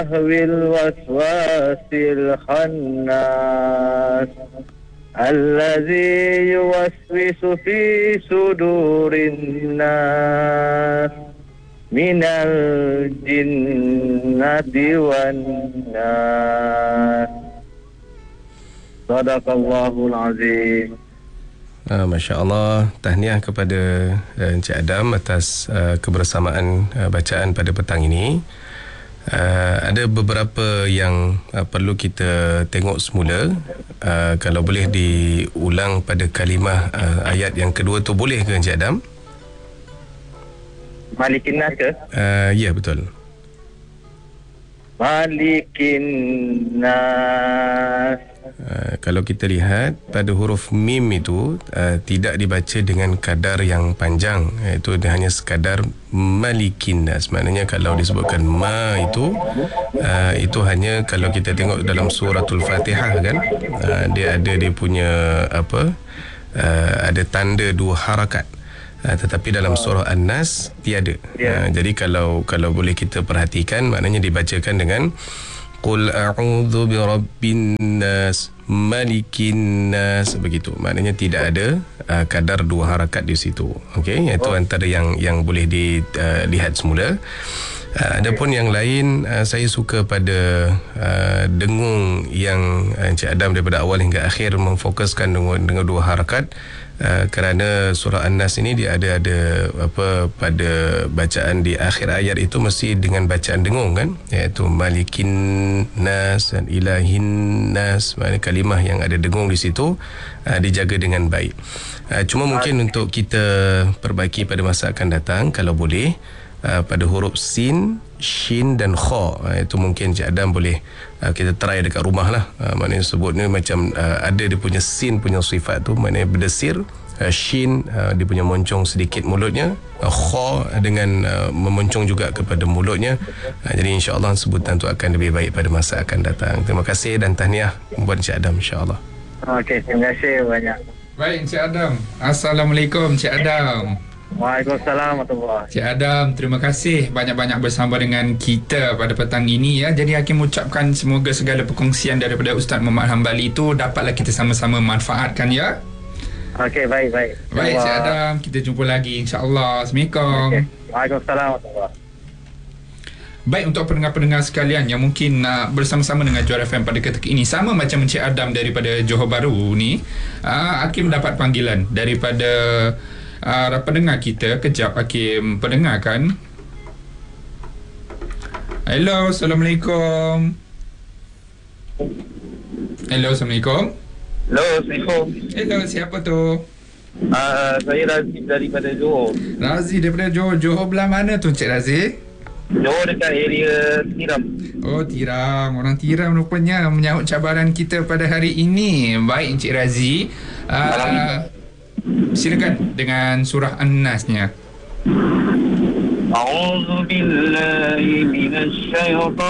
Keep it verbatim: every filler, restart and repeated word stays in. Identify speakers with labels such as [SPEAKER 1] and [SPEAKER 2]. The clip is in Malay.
[SPEAKER 1] والوسواس الخناس الذي يوسوس في صدور الناس من الجنة والناس. Sadaqallahul Azim.
[SPEAKER 2] Uh, Masya Allah, tahniah kepada uh, Encik Adam atas uh, kebersamaan uh, bacaan pada petang ini. Uh, ada beberapa yang uh, perlu kita tengok semula. Uh, kalau boleh diulang pada kalimah uh, ayat yang kedua tu, boleh ke Encik Adam?
[SPEAKER 1] Malikin nas ke?
[SPEAKER 2] Uh, ya, betul.
[SPEAKER 1] Malikin nas.
[SPEAKER 2] Uh, kalau kita lihat pada huruf mim itu uh, tidak dibaca dengan kadar yang panjang, iaitu dia hanya sekadar malikin nas. Maknanya kalau disebutkan ma itu uh, itu hanya kalau kita tengok dalam suratul Fatihah kan, uh, dia ada dia punya apa uh, ada tanda dua harakat. Uh, tetapi dalam surah An-Nas tiada. Uh, jadi kalau kalau boleh kita perhatikan, maknanya dibacakan dengan Qul a'udzu birabbin nas malikin nas, begitu. Maknanya tidak ada uh, kadar dua harakat di situ. Okey, itu oh. antara yang yang boleh dilihat uh, semula. Uh, adapun yang lain, uh, saya suka pada uh, dengung yang uh, Encik Adam daripada awal hingga akhir memfokuskan dengan, dengan dua harakat. Uh, kerana surah An-Nas ini dia ada ada apa pada bacaan di akhir ayat itu mesti dengan bacaan dengung kan, iaitu malikin nas dan ilahin nas. Maknanya kalimah yang ada dengung di situ uh, dijaga dengan baik. Uh, cuma mungkin untuk kita perbaiki pada masa akan datang, kalau boleh uh, pada huruf sin, shin dan kha, uh, itu mungkin Encik Adam boleh uh, kita try dekat rumah lah. Uh, maknanya sebutnya macam uh, ada dia punya sin punya sifat tu, maknanya berdesir. Uh, shin uh, dia punya moncong sedikit mulutnya, uh, kha dengan uh, memoncong juga kepada mulutnya. Uh, jadi insya-Allah sebutan tu akan lebih baik pada masa akan datang. Terima kasih dan tahniah buat Encik Adam, insya-Allah.
[SPEAKER 1] Okey, terima kasih banyak.
[SPEAKER 3] Baik Encik Adam. Assalamualaikum Encik Adam.
[SPEAKER 1] Waalaikumsalam warahmatullahi.
[SPEAKER 3] Cik Adam, terima kasih banyak-banyak bersama dengan kita pada petang ini ya. Jadi Hakim ucapkan semoga segala perkongsian daripada Ustaz Muhammad Hambali itu dapatlah kita sama-sama manfaatkan ya.
[SPEAKER 1] Okey, baik baik.
[SPEAKER 3] Baik Cik Adam, kita jumpa lagi insya-Allah. Assalamualaikum.
[SPEAKER 1] Okay. Waalaikumsalam warahmatullahi.
[SPEAKER 3] Baik, untuk pendengar-pendengar sekalian yang mungkin uh, bersama-sama dengan Johor F M pada ketika ini, sama macam Encik Adam daripada Johor Bahru ni, uh, Hakim dapat panggilan daripada Uh, pendengar kita. Kejap Hakim pendengarkan. Hello, Assalamualaikum. Hello, Assalamualaikum.
[SPEAKER 1] Hello, Assalamualaikum.
[SPEAKER 3] Hello, siapa tu?
[SPEAKER 1] Uh, saya Razi daripada Johor.
[SPEAKER 3] Razi daripada Johor. Johor belah mana tu Encik Razi?
[SPEAKER 1] Johor dekat area Tiram.
[SPEAKER 3] Oh, Tiram. Orang Tiram rupanya menyahut cabaran kita pada hari ini. Baik Encik Razi, uh, silakan dengan surah An-Nasnya.
[SPEAKER 1] A'udzu billahi minasy syaithanir